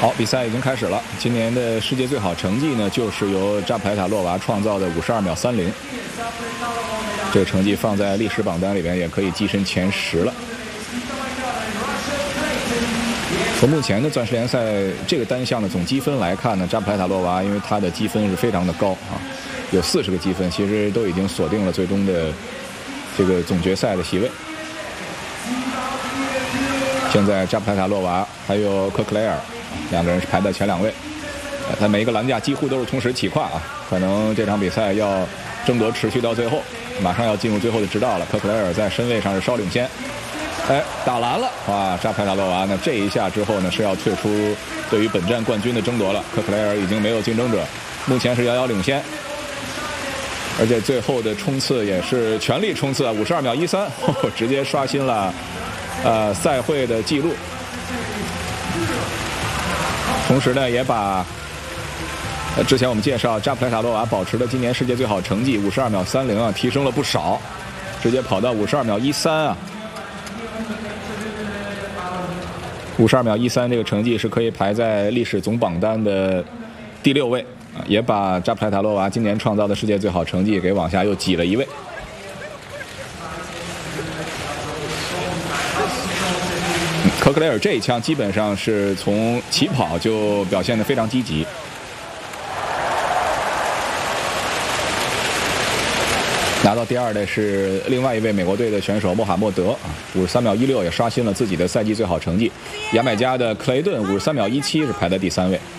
好，比赛已经开始了。今年的世界最好成绩呢，就是由扎普莱塔洛娃创造的52秒30。这个成绩放在历史榜单里边也可以跻身前10了。从目前的钻石联赛这个单项的总积分来看呢，扎普莱塔洛娃因为他的积分是非常的高啊，有40个积分，其实都已经锁定了最终的这个总决赛的席位。现在扎普莱塔洛娃还有科克雷尔两个人是排在前2位，他每一个栏架几乎都是同时起跨啊，可能这场比赛要争夺持续到最后，马上要进入最后的直道了。科克雷尔在身位上是稍领先，打蓝了哇！扎普莱塔洛娃呢这一下之后呢是要退出对于本站冠军的争夺了，科克雷尔已经没有竞争者，目前是遥遥领先，而且最后的冲刺也是全力冲刺啊，52秒13，直接刷新了赛会的记录。同时呢，也把之前我们介绍扎普莱塔洛娃保持的今年世界最好成绩52秒30啊，提升了不少，直接跑到52秒13啊。52秒13这个成绩是可以排在历史总榜单的第6位啊，也把扎普莱塔洛娃今年创造的世界最好成绩给往下又挤了1位。科克雷尔这一枪基本上是从起跑就表现得非常积极。拿到第2的是另外一位美国队的选手穆罕默德啊，53秒16也刷新了自己的赛季最好成绩。牙买加的克雷顿53秒17是排在第3位。